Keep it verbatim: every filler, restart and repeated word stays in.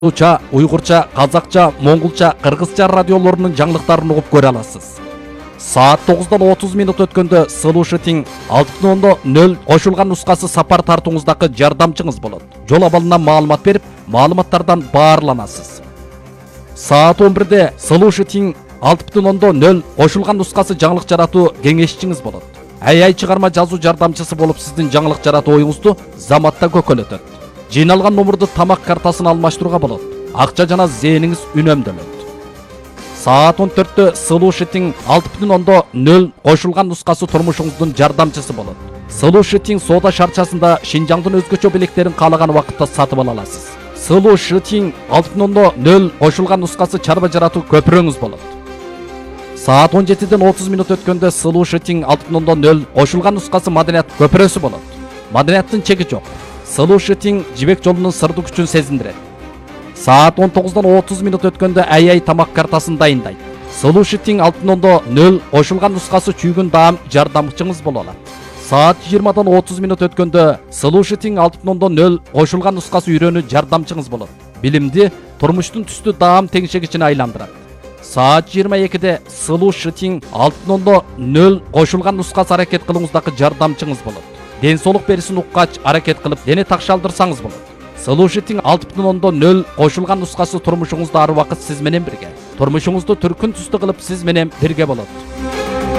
Rusça, Uygurça, Kazakça, Mongolcha, Kırgızcha радиолорунун жаңылыктарын угуп көрө аласыз. Саат тогуздан отуз минут өткөндө Слушатиң алты бүтүн нөл кошулган нускасы сапар тартууңуздагы жардамчыңыз болот. Жол абалынан маалымат берип, маалыматтардан баарланасыз. Саат он бирде Слушатиң алты бүтүн нөл кошулган нускасы жаңылык жаратуу кеңешчиңиз болот. Ай-ай чыгарма жазуу жардамчысы болуп сиздин жаңылык жаратуу оюңузду заматта көкөлөтөт. Жыйналган номурду тамак картасына алмаштырууга болот. Акча жана зээниңиз үнөмдөлөт. Саат он төрттө Слушатиң алты бүтүн нөл кошулган нускасы турмушуңуздун жардамчысы болот. Слушатиң соода шарчасында Шинжаңдын өзгөчө белектерин каалаган убакытта сатып ала аласыз. Слушатиң алты бүтүн нөл кошулган нускасы чарба жаратуу көпүрөңүз болот. Саат он жетиден отуз минут өткөндө Слушатиң алты бүтүн нөл кошулган нускасы маданият көпүрөсү болот. Маданияттын чеги жок. Слушатиң жибек жолунун сырдуу күчүн сезиндирет. Саат он тогуздан отуз минут өткөндө ай-ай тамак картасын дайындайт. Слушатиң алты бүтүн нөл кошулган нускасы чүйгүн даам жардамчыңыз боло алат. Саат жыйырмадан отуз минут өткөндө Слушатиң алты бүтүн нөл кошулган нускасы үйрөнүү жардамчыңыз болот. Билимди турмуштун түстүү даам теңшегичине айландырат. Саат жыйырма экиде Слушатиң алты бүтүн нөл кошулган нускасы аракет кылууңуздагы жардамчыңыз болот. Ден соолук берисин уккач аракет кылып дене такшалдырсаңыз болот. Слушатиң алты бүтүн нөл кошулган нускасы турмушуңузда ар убакыт сиз менен бирге. Турмушуңузду түркүн түстүү кылып сиз менен бирге болот.